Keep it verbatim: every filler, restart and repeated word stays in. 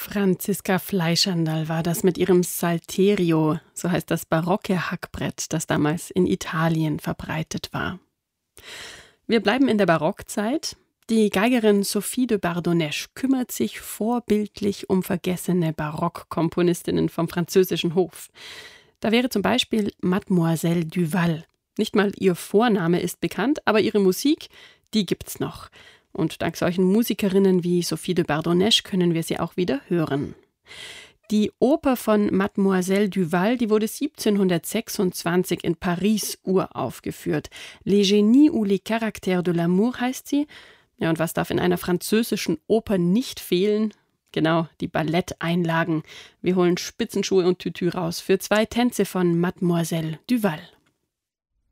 Franziska Fleischandl war das mit ihrem Salterio, so heißt das barocke Hackbrett, das damals in Italien verbreitet war. Wir bleiben in der Barockzeit. Die Geigerin Sophie de Bardonèche kümmert sich vorbildlich um vergessene Barockkomponistinnen vom französischen Hof. Da wäre zum Beispiel Mademoiselle Duval. Nicht mal ihr Vorname ist bekannt, aber ihre Musik, die gibt's noch. Und dank solchen Musikerinnen wie Sophie de Bardonèche können wir sie auch wieder hören. Die Oper von Mademoiselle Duval, die wurde siebzehnhundertsechsundzwanzig in Paris uraufgeführt. Les Génies ou les Caractères de l'amour heißt sie. Ja, und was darf in einer französischen Oper nicht fehlen? Genau, die Balletteinlagen. Wir holen Spitzenschuhe und Tütü raus für zwei Tänze von Mademoiselle Duval.